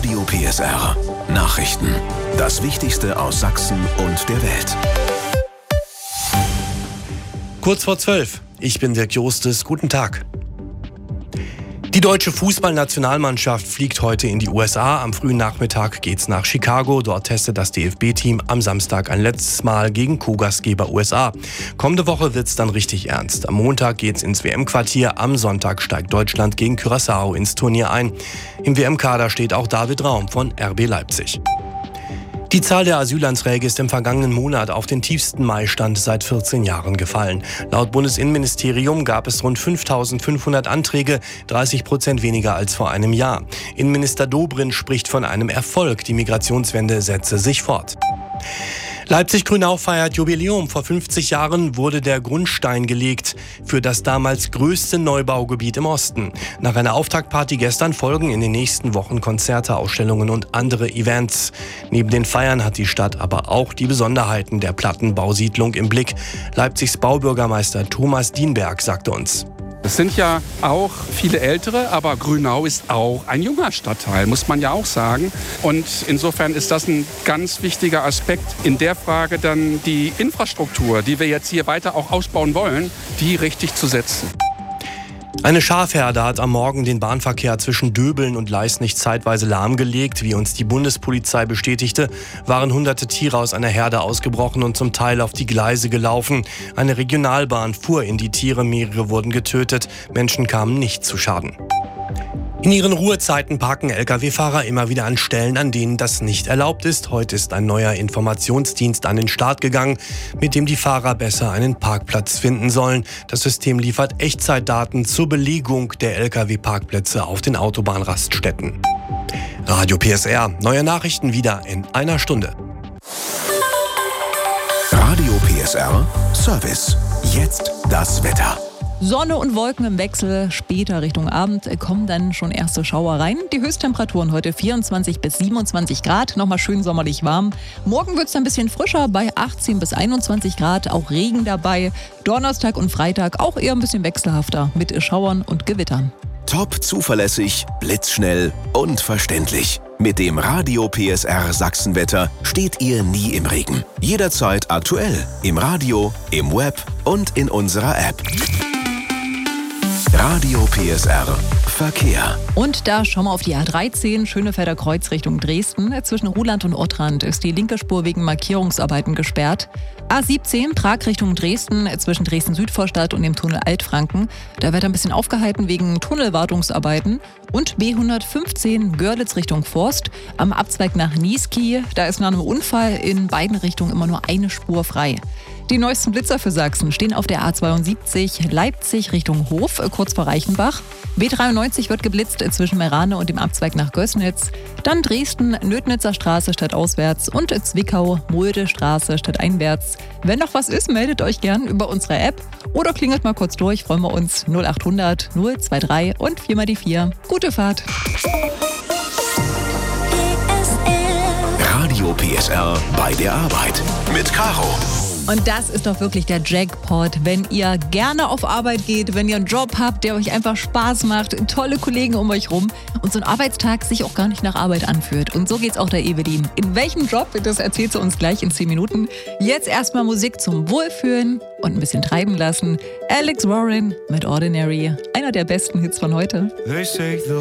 Radio PSR. Nachrichten. Das Wichtigste aus Sachsen und der Welt. Kurz vor 12. Ich bin Dirk Jostes. Guten Tag. Die deutsche Fußballnationalmannschaft fliegt heute in die USA. Am frühen Nachmittag geht's nach Chicago. Dort testet das DFB-Team am Samstag ein letztes Mal gegen Co-Gastgeber USA. Kommende Woche wird's dann richtig ernst. Am Montag geht's ins WM-Quartier. Am Sonntag steigt Deutschland gegen Curaçao ins Turnier ein. Im WM-Kader steht auch David Raum von RB Leipzig. Die Zahl der Asylanträge ist im vergangenen Monat auf den tiefsten Mai-Stand seit 14 Jahren gefallen. Laut Bundesinnenministerium gab es rund 5.500 Anträge, 30% weniger als vor einem Jahr. Innenminister Dobrindt spricht von einem Erfolg. Die Migrationswende setze sich fort. Leipzig-Grünau feiert Jubiläum. Vor 50 Jahren wurde der Grundstein gelegt für das damals größte Neubaugebiet im Osten. Nach einer Auftaktparty gestern folgen in den nächsten Wochen Konzerte, Ausstellungen und andere Events. Neben den Feiern hat die Stadt aber auch die Besonderheiten der Plattenbausiedlung im Blick. Leipzigs Baubürgermeister Thomas Dienberg sagte uns: Es sind ja auch viele Ältere, aber Grünau ist auch ein junger Stadtteil, muss man ja auch sagen. Und insofern ist das ein ganz wichtiger Aspekt in der Frage, dann die Infrastruktur, die wir jetzt hier weiter auch ausbauen wollen, die richtig zu setzen. Eine Schafherde hat am Morgen den Bahnverkehr zwischen Döbeln und Leisnig zeitweise lahmgelegt. Wie uns die Bundespolizei bestätigte, waren hunderte Tiere aus einer Herde ausgebrochen und zum Teil auf die Gleise gelaufen. Eine Regionalbahn fuhr in die Tiere, mehrere wurden getötet, Menschen kamen nicht zu Schaden. In ihren Ruhezeiten parken Lkw-Fahrer immer wieder an Stellen, an denen das nicht erlaubt ist. Heute ist ein neuer Informationsdienst an den Start gegangen, mit dem die Fahrer besser einen Parkplatz finden sollen. Das System liefert Echtzeitdaten zur Belegung der Lkw-Parkplätze auf den Autobahnraststätten. Radio PSR, neue Nachrichten wieder in einer Stunde. Radio PSR Service. Jetzt das Wetter. Sonne und Wolken im Wechsel. Später Richtung Abend kommen dann schon erste Schauer rein. Die Höchsttemperaturen heute 24 bis 27 Grad. Nochmal schön sommerlich warm. Morgen wird es ein bisschen frischer bei 18 bis 21 Grad. Auch Regen dabei. Donnerstag und Freitag auch eher ein bisschen wechselhafter mit Schauern und Gewittern. Top zuverlässig, blitzschnell und verständlich. Mit dem Radio PSR Sachsenwetter steht ihr nie im Regen. Jederzeit aktuell. Im Radio, im Web und in unserer App. Radio PSR Verkehr. Und da schauen wir auf die A13, Schönefelder Kreuz Richtung Dresden. Zwischen Ruhland und Ottrand ist die linke Spur wegen Markierungsarbeiten gesperrt. A17, Prag Richtung Dresden, zwischen Dresden-Südvorstadt und dem Tunnel Altfranken. Da wird ein bisschen aufgehalten wegen Tunnelwartungsarbeiten. Und B115, Görlitz Richtung Forst, am Abzweig nach Niesky. Da ist nach einem Unfall in beiden Richtungen immer nur eine Spur frei. Die neuesten Blitzer für Sachsen stehen auf der A72 Leipzig Richtung Hof, kurz vor Reichenbach. B93 wird geblitzt zwischen Merane und dem Abzweig nach Gößnitz. Dann Dresden, Nödnitzer Straße stadtauswärts und Zwickau, Mulde Straße stadteinwärts. Wenn noch was ist, meldet euch gern über unsere App oder klingelt mal kurz durch, freuen wir uns. 0800 023 und 4 mal die 4. Gute Fahrt. Radio PSR bei der Arbeit mit Caro. Und das ist doch wirklich der Jackpot, wenn ihr gerne auf Arbeit geht, wenn ihr einen Job habt, der euch einfach Spaß macht, tolle Kollegen um euch rum und so ein Arbeitstag sich auch gar nicht nach Arbeit anfühlt. Und so geht's auch der Evelyn. In welchem Job, das erzählt sie uns gleich in 10 Minuten. Jetzt erstmal Musik zum Wohlfühlen und ein bisschen treiben lassen. Alex Warren mit Ordinary, einer der besten Hits von heute.